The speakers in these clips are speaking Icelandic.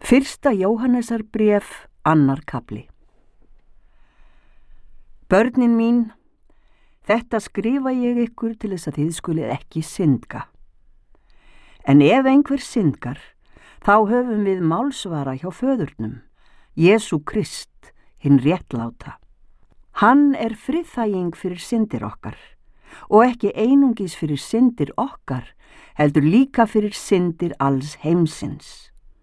Fyrsta Jóhannesarbréf, 2. kafli. Börnin mín, þetta skrifa ég ykkur til þess að þið skulið ekki syndga. En ef einhver syndgar, þá höfum við málsvara hjá föðurnum, Jesú Krist, hinn réttláta. Hann friðþæging fyrir syndir okkar, og ekki einungis fyrir syndir okkar, heldur líka fyrir syndir alls heimsins.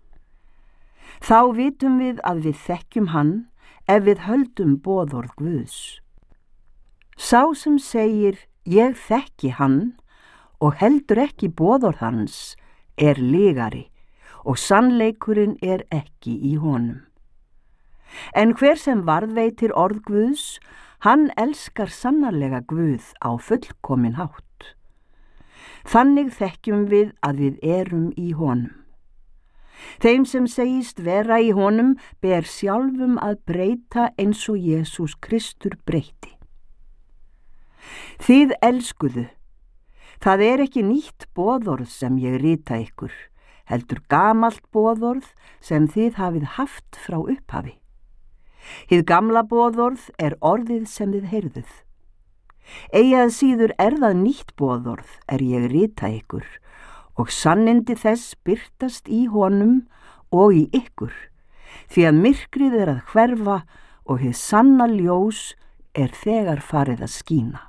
Þá vitum við að við þekkjum hann ef við höldum boðorð Guðs. Sá sem segir ég þekki hann og heldur ekki boðorð hans lygari og sannleikurinn ekki í honum. En hver sem varðveitir orð Guðs, hann elskar sannarlega Guð á fullkomin hátt. Þannig þekkjum við að við erum í honum. Þeim sem segist vera í honum ber sjálfum að breyta eins og Jesús Kristur breyti. Þið elskuðu, það ekki nýtt boðorð sem ég rita ykkur, heldur gamalt boðorð sem þið hafið haft frá upphafi. Hið gamla boðorð orðið sem þið heyrðuð. Eigi að síður það nýtt boðorð ég rita ykkur, og sannindi þess birtast í honum og í ykkur, því að myrkrið að hverfa og hið sanna ljós þegar farið að skína.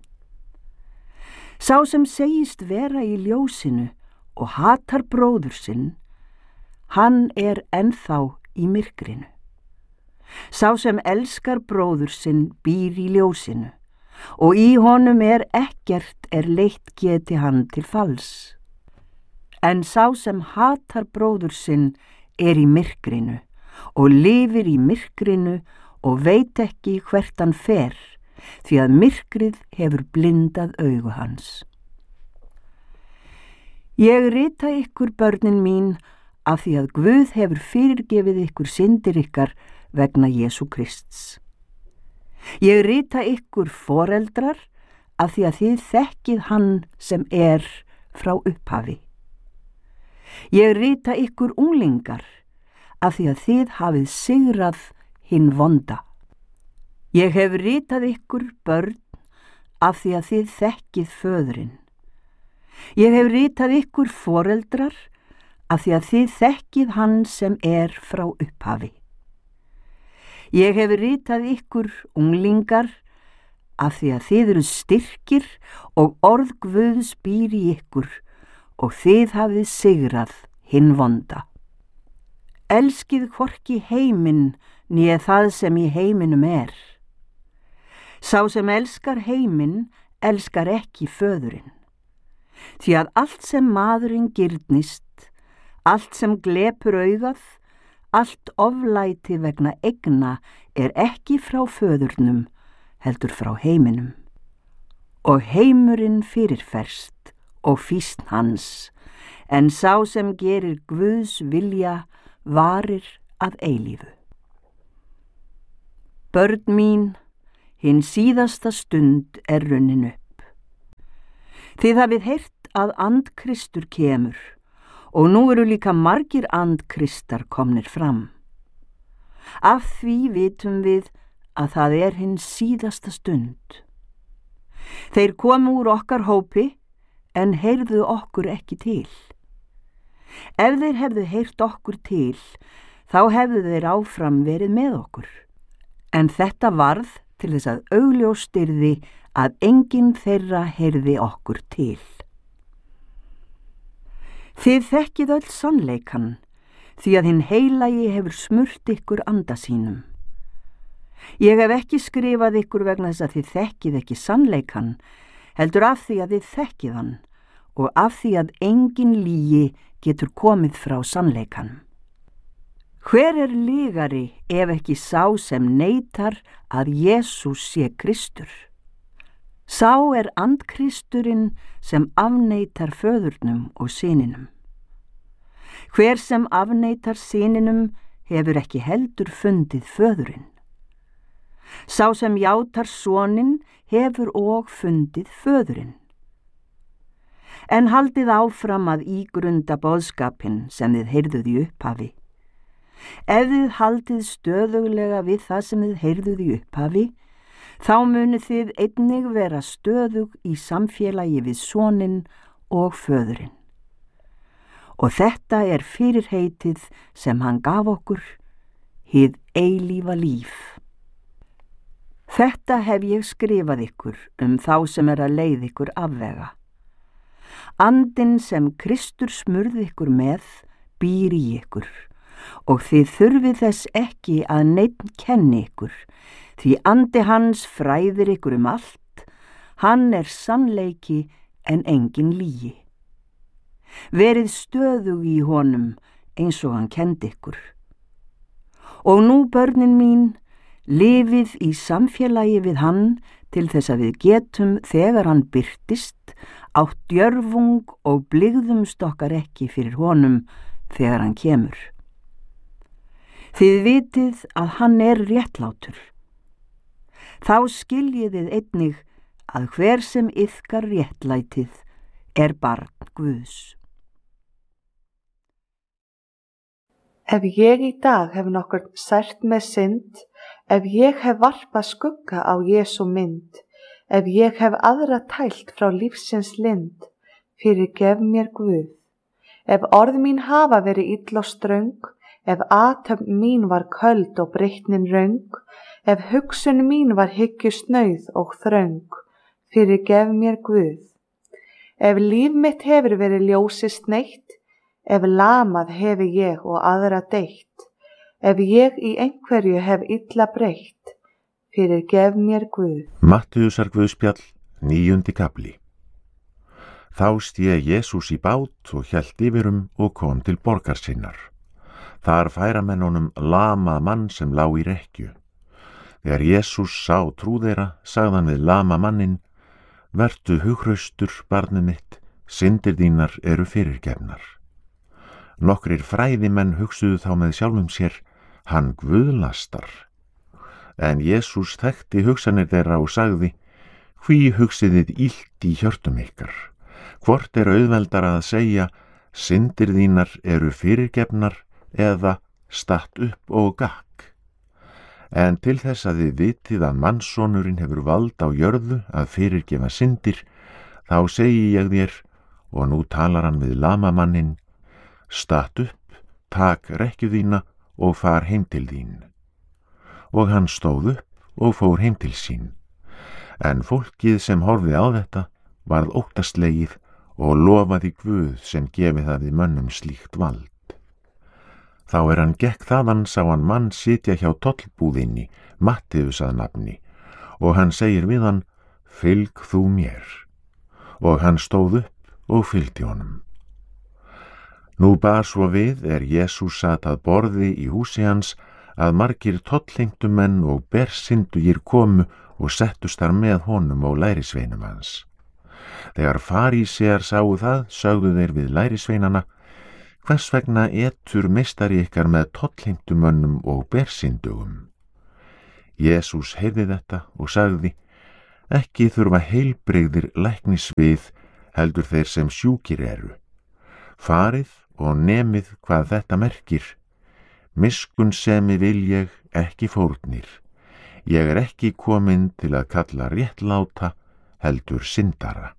Sá sem segist vera í ljósinu og hatar bróður sinn, hann ennþá í myrkrinu. Sá sem elskar bróður sinn býr í ljósinu, og í honum ekkert leitt geti hann til falls. En sá sem hatar bróður sinn í myrkrinu og lifir í myrkrinu og veit ekki hvert hann fer, því að myrkrið hefur blindað augu hans. Ég rita ykkur, börnin mín, af því að Guð hefur fyrirgefið ykkur syndir ykkar vegna Jesú Krists. Ég rita ykkur, foreldrar, af því að þið þekkið hann sem frá upphafi. Ég rita ykkur, unglingar, af því að þið hafið sigrað hinn vonda. Ég hef ritað ykkur, börn, af því að þið þekkið föðurinn. Ég hef ritað ykkur, foreldrar, af því að þið þekkið hann sem frá upphafi. Ég hef ritað ykkur, unglingar, af því að þið eru styrkir og orð Guðs býr í ykkur, og þið hafið sigrað hinn vonda. Elskið hvorki heiminn né það sem í heiminum Sá sem elskar heiminn elskar ekki föðurinn. Því að allt sem maðurinn girnist, allt sem glepur augað, allt oflæti vegna eigna ekki frá föðurnum, heldur frá heiminum. Og heimurinn fyrirferst og fýsn hans, en sá sem gerir Guðs vilja varir að eilífu. Börn mín, hinn síðasta stund runnin upp. Þið hafið heyrt að andkristur kemur, og nú eru líka margir andkristar komnir fram. Af því vitum við að það hinn síðasta stund. Þeir komu úr okkar hópi, en heyrðu okkur ekki til. Ef þeir hefðu heyrt okkur til, þá hefðu þeir áfram verið með okkur. En þetta varð til þess að augljóst að enginn þeirra heyrði okkur til. Þið þekkið öll sannleikann, því að hinn heilagi hefur smurt ykkur anda sínum. Ég hef ekki skrifað ykkur vegna þess að þið þekkið ekki sannleikann, heldur af því að þið þekkið hann, og af því að engin lygi getur komið frá sannleikanum. Hver lygari ef ekki sá sem neitar að Jesús sé Kristur? Sá andkristurinn sem afneitar föðurnum og syninum. Hver sem afneitar syninum hefur ekki heldur fundið föðurinn. Sá sem játar soninn hefur og fundið föðurinn. En haldið áfram að ígrunda boðskapinn sem þið heyrðuð í upphafi. Ef þið haldið stöðuglega við það sem þið heyrðuð í upphafi, þá munið þið einnig vera stöðug í samfélagi við soninn og föðurinn. Og þetta er fyrirheitið sem hann gaf okkur, hið eilífa líf. Þetta hef ég skrifað ykkur þá sem að leið ykkur afvega. Andinn sem Kristur smurði ykkur með býr í ykkur og þið þurfið þess ekki að neinn kenni ykkur, því andi hans fræðir ykkur allt, hann er sannleiki en engin lygi. Verið stöðug í honum eins og hann kenndi ykkur. Og nú, börnin mín, lifið í samfélagi við hann til þess að við getum, þegar hann birtist, átt djörfung og blygðumst okkar ekki fyrir honum þegar hann kemur. Þið vitið að hann er réttlátur. Þá skiljiðið einnig að hver sem iðkar réttlætið er barn Guðs. Ef ég í dag hef nokkurn sært með synd, ef ég hef varpað skugga á Jesú mynd, ef ég hef aðra tælt frá lífsins lind, fyrirgef mér Guð. Ef orð mín hafa verið ill og ströng, ef athöfn mín var köld og breytnin röng, ef hugsun mín var hyggju snauð og þröng, fyrirgef mér Guð. Ef líf mitt hefur verið ljósi sneitt, ef lamað hefi ég og aðra deytt, ef ég í einhverju hef illa breytt, fyrirgef mér Guð. Mattheusar Guðspjall, 9. kafli. Þá sté Jesús í bát og hélt yfir og kom til borgar sinnar. Þar færa menn honum lamað mann sem lá í rekkju. Þegar Jesús sá trú þeirra, sagði hann við lama manninn: Vertu hughraustur, barnið mitt, syndir þínar eru fyrirgefnar. Nokkrir fræðimenn hugsuðu þá með sjálfum sér: hann guðlastar. En Jesús þekkti hugsanir þeirra og sagði: Hví hugsiðið illt í hjörtum ykkar? Hvort er auðveldara að segja: syndir þínar eru fyrirgefnar, eða statt upp og gakk? En til þess að þið vitið að mannssonurinn hefur vald á jörðu að fyrirgefa syndir, þá segi ég þér, og nú talar hann við lamamanninn: statt upp, tak rekkju þína og far heim til þín. Og hann stóð upp og fór heim til sín. En fólkið sem horfði á þetta varð óttaslegið og lofaði Guð sem gefið hafi mönnum slíkt vald. Þá hann gekk þaðan, sá hann mann sitja hjá tollbúðinni, Mattheus að nafni, og hann segir við hann: fylg þú mér. Og hann stóð upp og fylgdi honum. Nú bar svo við, Jesús sat að borði í húsi hans, að margir tollheimtumenn og bersyndugir komu og settust þar með honum og lærisveinum hans. Þegar farísear sáu það, sögðu þeir við lærisveinana: hvers vegna etur meistari ykkar með tollheimtumönnum og bersyndugum? Jesús heyrði þetta og sagði: ekki þurfa heilbrigðir læknis við, heldur þeir sem sjúkir eru. Farið og nemið hvað þetta merkir: miskunnsemi vil ég, ekki fórnir. Ég ekki kominn til að kalla réttláta, heldur syndara.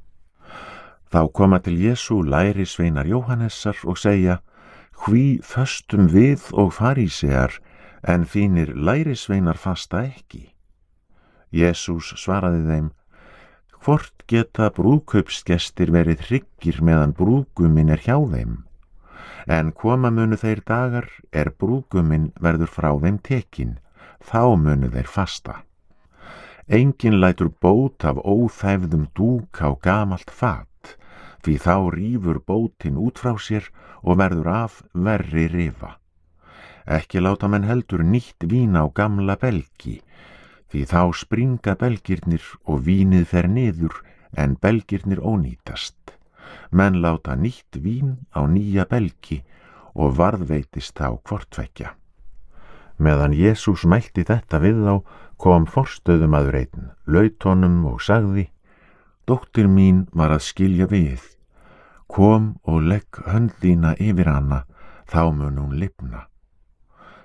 Þá koma til Jesú lærisveinar Jóhannesar og segja: hví föstum við og farísear, en þínir lærisveinar fasta ekki? Jesús svaraði þeim: hvort geta brúðkaupsgestir verið hryggir meðan brúðguminn hjá þeim? En koma munu þeir dagar, brúðguminn verður frá þeim tekin, þá munu þeir fasta. Enginn lætur bót af óþæfðum dúk á gamalt fat, því þá rífur bótin út frá sér og verður af verri rifa. Ekki láta menn heldur nýtt vín á gamla belgi, því þá springa belgirnir og vínið fer niður, en belgirnir ónýtast. Menn láta nýtt vín á nýja belgi og varðveitist þá hvorttveggja. Meðan Jesús mælti þetta við þá, kom forstöðumaður einn, laut honum og sagði: dóttir mín var að skilja við. Kom og legg hönd þína yfir hana, þá mun hún lifna.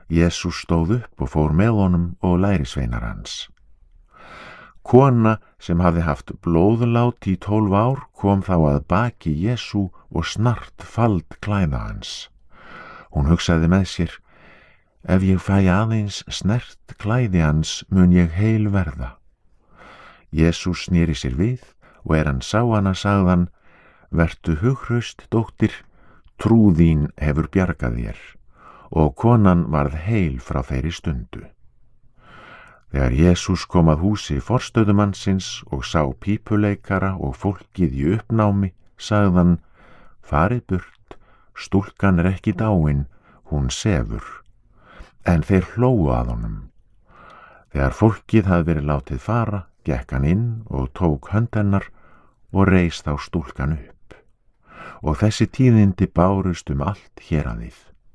Jesús stóð upp og fór með honum og lærisveinar hans. Kona sem hafði haft blóðlát í 12 ár kom þá að baki Jesú og snart fald klæða hans. Hún hugsaði með sér: ef ég fæ aðeins snert klæði hans mun ég heil verða. Jesús sneri sér við og hann sá hana sagði hann: vertu hughraust, dóttir, trú þín hefur bjargað þér. Og konan varð heil frá þeirri stundu. Þegar Jesús kom að húsi forstöðumannsins og sá pípuleikara og fólkið í uppnámi, sagði hann: farið burt, stúlkan ekki dáin, hún sefur. En þeir hlógu að honum. Þegar fólkið hafði verið látið fara, gekk hann inn og tók hönd hennar og reis þá stúlkan upp. Og þessi tíðindi bárust allt héraðið.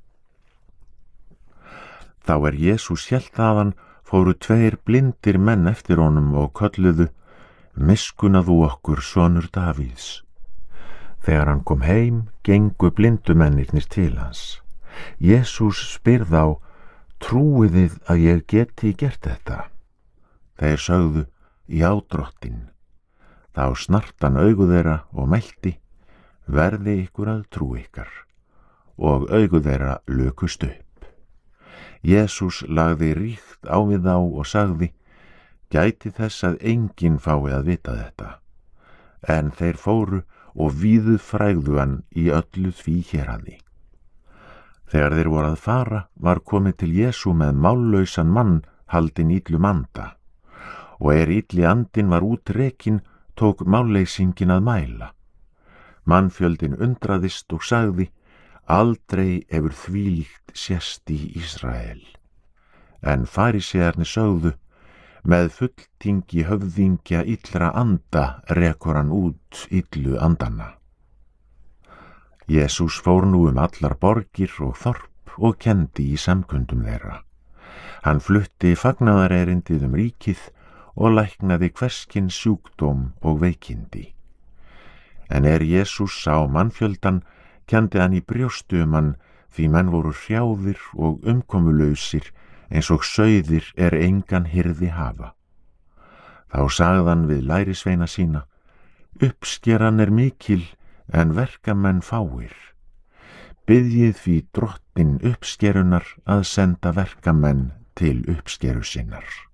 Þá Jesús hélt þaðan, fóru 2 blindir menn eftir honum og kölluðu: miskunna þú okkur, sonur Davíðs. Þegar hann kom heim, gengu blindumennirnir til hans. Jesús spyr þá: trúið þið að ég geti gert þetta? Þeir sögðu: já, drottinn. Þá snart hann augu þeirra og mælti: verði ykkur að trú ykkar. Og augu þeirra lukust upp. Jesús lagði ríkt á við þá og sagði: gæti þess að enginn fái að vita þetta. En þeir fóru og víðfrægðu hann í öllu því héraði. Þegar þeir voru að fara, var komið til Jesú með mállausan mann haldinn illum anda. Og illi andinn var útrekinn, tók málleysinginn að mæla. Mannfjöldinn undraðist og sagði: aldrei hefur þvílíkt sést í Ísrael. En farisearnir sögðu: með fulltingi höfðingja illra anda rekur hann út illu andana. Jesús fór nú allar borgir og þorp og kenndi í samkundum þeirra. Hann flutti fagnaðarerindið ríkið og læknaði hverskins sjúkdóm og veikindi. En Jesús sá mannfjöldan, kenndi hann í brjóstu hann, því menn voru hrjáðir og umkomulausir, eins og sauðir engan hirði hafa. Þá sagði hann við lærisveina sína: uppskeran mikil, en verkamenn fáir. Biðjið því drottinn uppskerunar að senda verkamenn til uppskeru sinnar.